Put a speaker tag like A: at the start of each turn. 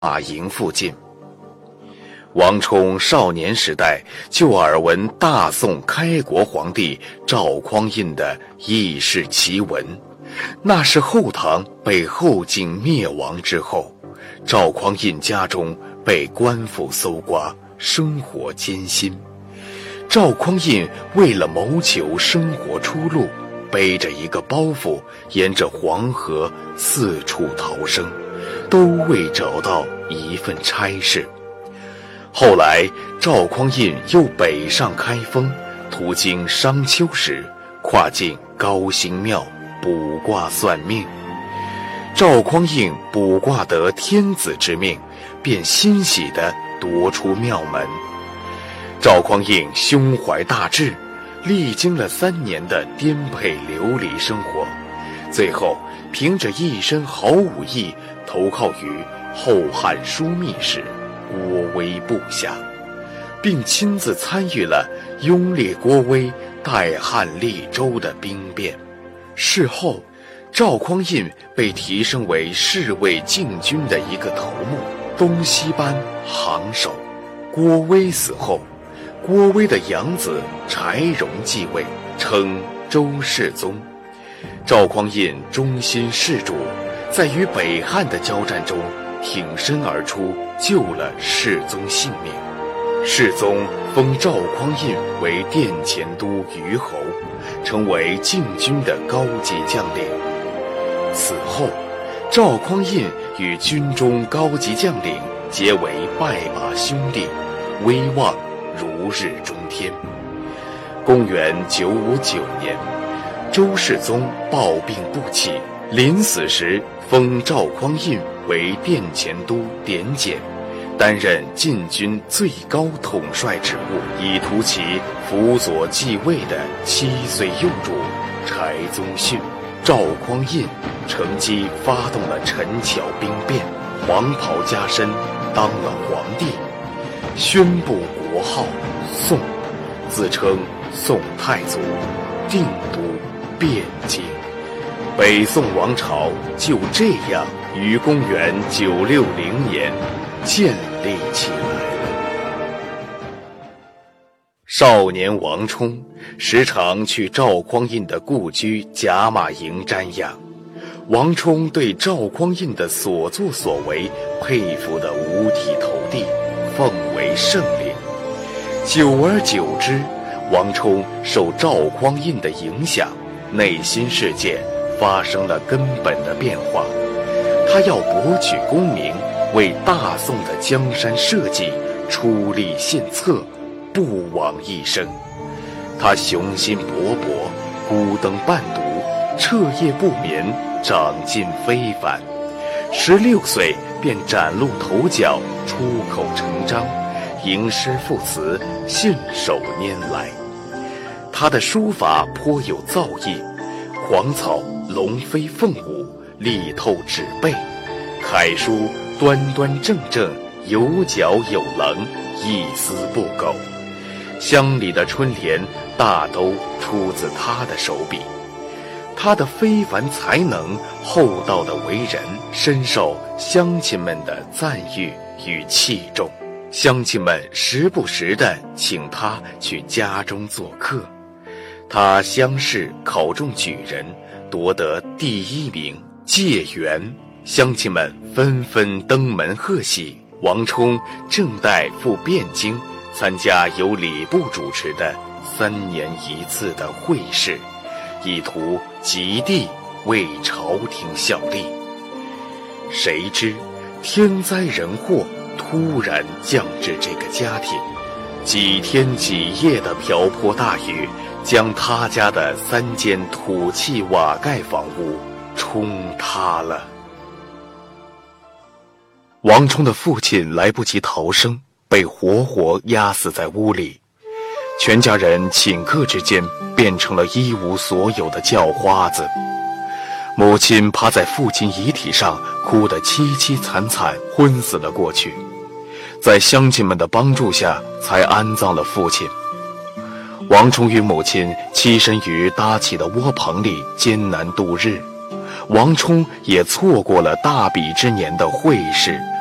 A: 马营附近。王充少年时代就耳闻大宋开国皇帝赵匡胤的轶事奇闻，那是后唐被后晋灭亡之后，赵匡胤家中被官府搜刮，生活艰辛。赵匡胤为了谋求生活出路，背着一个包袱，沿着黄河四处逃生，都未找到一份差事。后来赵匡胤又北上开封，途经商丘时，跨境高辛庙卜卦算命。赵匡胤卜卦得天子之命，便欣喜地夺出庙门。赵匡胤胸怀大志，历经了3年的颠沛流离生活，最后凭着一身好武艺，投靠于后汉枢密使郭威部下，并亲自参与了拥立郭威代汉立州的兵变。事后赵匡胤被提升为侍卫禁军的一个头目，东西班行首。郭威死后，郭威的养子柴荣继位，称周世宗。赵匡胤忠心事主，在与北汉的交战中挺身而出，救了世宗性命。世宗封赵匡胤为殿前都虞侯，成为禁军的高级将领。此后赵匡胤与军中高级将领结为拜把兄弟，威望如日中天。公元959年，周世宗暴病不起，临死时封赵匡胤为殿前都典检，担任禁军最高统帅职务，以图其辅佐继位的7岁幼主柴宗训。赵匡胤乘机发动了陈桥兵变，黄袍加身，当了皇帝，宣布国号宋，自称宋太祖，定都汴京。北宋王朝就这样于公元960年建立起来了。少年王充时常去赵匡胤的故居贾马营瞻仰，王充对赵匡胤的所作所为佩服得五体投地，奉为圣领。久而久之，王充受赵匡胤的影响，内心世界发生了根本的变化。他要博取功名，为大宋的江山社稷出力献策，不枉一生。他雄心勃勃，孤灯伴读，彻夜不眠，长进非凡。16岁便崭露头角，出口成章，吟诗赋词，信手拈来。他的书法颇有造诣，黄草龙飞凤舞，力透纸背，楷书端端正正，有角有棱，一丝不苟。乡里的春联大都出自他的手笔。他的非凡才能、厚道的为人，深受乡亲们的赞誉与器重。乡亲们时不时地请他去家中做客。他乡试考中举人，夺得第1名，解元。乡亲们纷纷登门贺喜。王充正待赴汴京参加由礼部主持的3年1次的会试，以图极地为朝廷效力。谁知天灾人祸突然降至这个家庭，几天几夜的瓢泼大雨将他家的3间土砌瓦盖房屋冲塌了。王充的父亲来不及逃生，被活活压死在屋里，全家人顷刻之间变成了一无所有的叫花子。母亲趴在父亲遗体上，哭得凄凄惨惨，昏死了过去。在乡亲们的帮助下，才安葬了父亲。王充与母亲栖身于搭起的窝棚里，艰难度日。王充也错过了大比之年的会试，